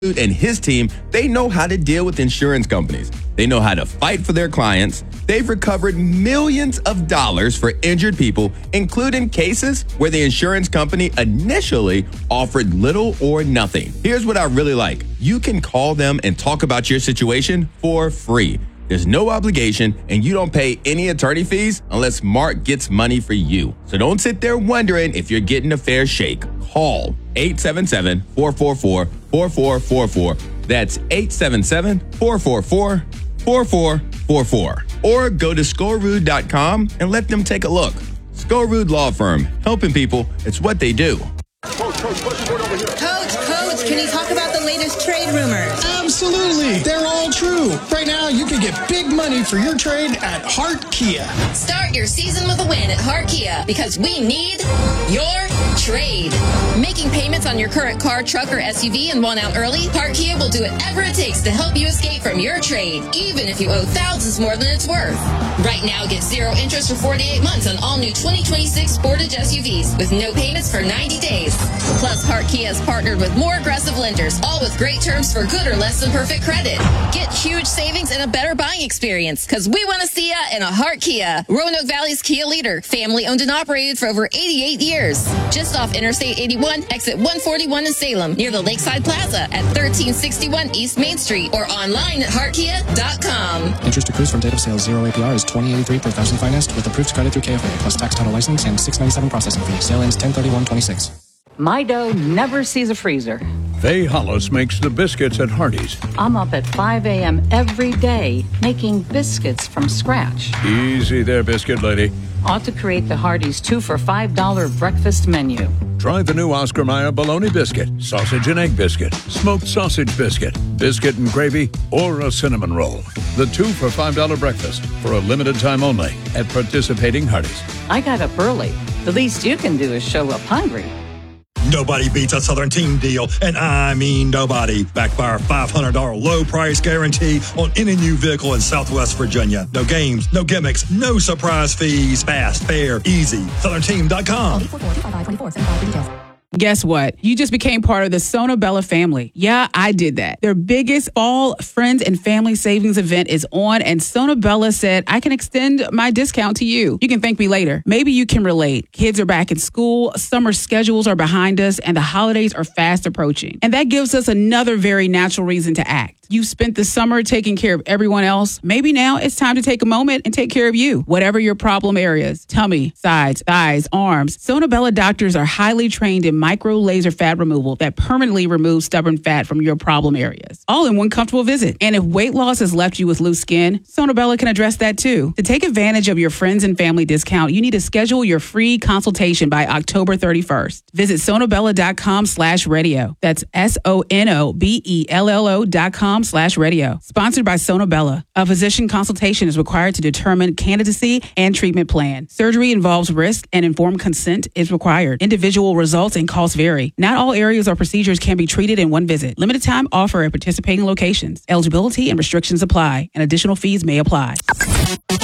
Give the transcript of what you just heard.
and his team, they know how to deal with insurance companies. They know how to fight for their clients. They've recovered millions of dollars for injured people, including cases where the insurance company initially offered little or nothing. Here's what I really like. You can call them and talk about your situation for free. There's no obligation, and you don't pay any attorney fees unless Mark gets money for you. So don't sit there wondering if you're getting a fair shake. Call 877-444-4444. That's 877-444-4444. Or go to Skorud.com and let them take a look. Skorud Law Firm, helping people, it's what they do. Coach, can you talk about the latest trade rumors? Absolutely. They're all true. Right now, you can get big money for your trade at Hart Kia. Start your season with a win at Hart Kia because we need your trade. Making payments on your current car, truck, or SUV and want out early? Hart Kia will do whatever it takes to help you escape from your trade, even if you owe thousands more than it's worth. Right now, get 0 interest for 48 months on all new 2026 Sportage SUVs with no payments for 90 days. Plus, Hart Kia has partnered with more aggressive lenders, all with great terms for good or less than perfect credit. Get huge savings and a better buying experience, because we want to see ya in a Hart Kia. Roanoke Valley's Kia leader, family owned and operated for over 88 years. Just off Interstate 81, exit 141 in Salem, near the Lakeside Plaza at 1361 East Main Street, or online at heartkia.com. Interest accrues from date of sale. 0 APR is $20.83 per thousand financed with approved credit through KFA, plus tax, title, license, and $6.97 processing fee. Sale ends 10/31/26. My dough never sees a freezer. Faye Hollis makes the biscuits at Hardee's. I'm up at 5 a.m. every day making biscuits from scratch. Easy there, biscuit lady. Ought to create the Hardee's 2 for $5 breakfast menu. Try the new Oscar Mayer bologna biscuit, sausage and egg biscuit, smoked sausage biscuit, biscuit and gravy, or a cinnamon roll. The 2 for $5 breakfast for a limited time only at participating Hardee's. I got up early. The least you can do is show up hungry. Nobody beats a Southern Team deal, and I mean nobody. Backed by our $500 low price guarantee on any new vehicle in Southwest Virginia. No games, no gimmicks, no surprise fees. Fast, fair, easy. SouthernTeam.com. Guess what? You just became part of the Sonobella family. Yeah, I did that. Their biggest all friends and family savings event is on, and Sonobella said, I can extend my discount to you. You can thank me later. Maybe you can relate. Kids are back in school, summer schedules are behind us, and the holidays are fast approaching. And that gives us another very natural reason to act. You've spent the summer taking care of everyone else. Maybe now it's time to take a moment and take care of you. Whatever your problem areas, tummy, sides, thighs, arms, Sonobella doctors are highly trained in micro laser fat removal that permanently removes stubborn fat from your problem areas. All in one comfortable visit. And if weight loss has left you with loose skin, Sonobella can address that too. To take advantage of your friends and family discount, you need to schedule your free consultation by October 31st. Visit sonobella.com/radio. That's SONOBELLO.com/radio. Sponsored by Sonobella. A physician consultation is required to determine candidacy and treatment plan. Surgery involves risk and informed consent is required. Individual results and costs vary. Not all areas or procedures can be treated in one visit. Limited time offer at participating locations. Eligibility and restrictions apply, and additional fees may apply.